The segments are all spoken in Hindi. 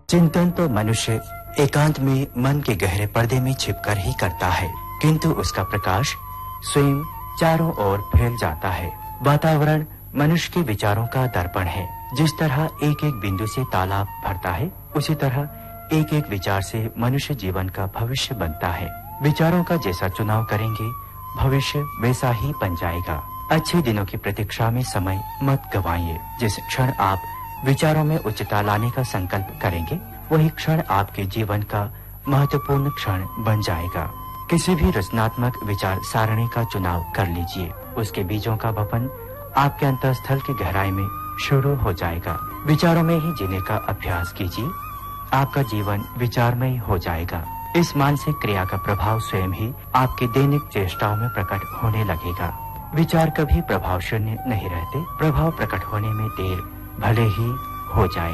चिंतन तो मनुष्य एकांत में मन के गहरे पर्दे में छिपकर ही करता है, किंतु उसका प्रकाश स्वयं चारों ओर फैल जाता है। वातावरण मनुष्य के विचारों का दर्पण है। जिस तरह एक एक बिंदु से तालाब भरता है, उसी तरह एक एक विचार से मनुष्य जीवन का भविष्य बनता है। विचारों का जैसा चुनाव करेंगे, भविष्य वैसा ही बन जाएगा। अच्छे दिनों की प्रतीक्षा में समय मत गवाइए। जिस क्षण आप विचारों में उच्चता लाने का संकल्प करेंगे, वही क्षण आपके जीवन का महत्वपूर्ण क्षण बन जाएगा। किसी भी रचनात्मक विचार सारणी का चुनाव कर लीजिए। उसके बीजों का वपन आपके अंतःस्थल की गहराई में शुरू हो जाएगा। विचारों में ही जीने का अभ्यास कीजिए। आपका जीवन विचारमय हो जाएगा। इस मानसिक क्रिया का प्रभाव स्वयं ही आपके दैनिक चेष्टाओं में प्रकट होने लगेगा। विचार कभी प्रभाव शून्य नहीं रहते। प्रभाव प्रकट होने में देर भले ही हो जाए।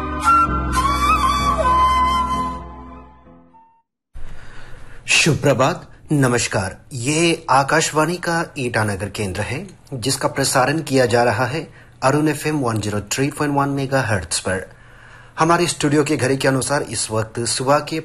शुभ प्रभात, नमस्कार। ये आकाशवाणी का ईटानगर केंद्र है, जिसका प्रसारण किया जा रहा है अरुण FM 103.1 मेगाहर्ट्ज पर। हमारे स्टूडियो के घड़ी के अनुसार इस वक्त सुबह के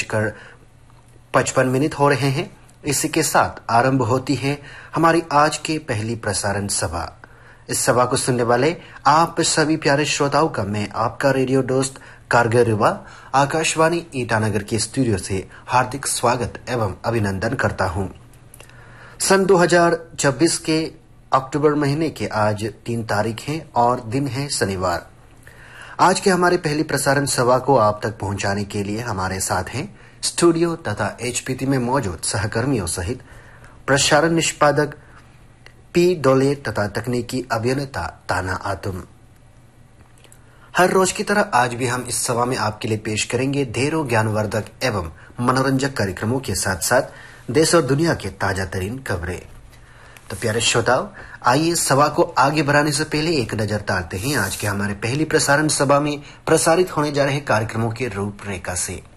5:55 हो रहे हैं। इसी के साथ आरंभ होती है हमारी आज के पहली प्रसारण सभा। इस सभा को सुनने वाले आप सभी प्यारे श्रोताओं का मैं आपका रेडियो दोस्त कारगर युवा आकाशवाणी ईटानगर के स्टूडियो से हार्दिक स्वागत एवं अभिनंदन करता हूं। सन 2026 के अक्टूबर महीने के आज 3 तारीख है और दिन है शनिवार। आज के हमारे पहली प्रसारण सभा को आप तक पहुंचाने के लिए हमारे साथ हैं स्टूडियो तथा HPT में मौजूद सहकर्मियों सहित प्रसारण निष्पादक P. डोले तथा तकनीकी अभियंता ताना आतुम। हर रोज की तरह आज भी हम इस सभा में आपके लिए पेश करेंगे ढेरों ज्ञानवर्धक एवं मनोरंजक कार्यक्रमों के साथ साथ देश और दुनिया के ताजा तरीन खबरें। तो प्यारे श्रोताओं, आइए सभा को आगे बढ़ाने से पहले एक नजर डालते हैं आज के हमारे पहली प्रसारण सभा में प्रसारित होने जा रहे कार्यक्रमों की रूपरेखा से।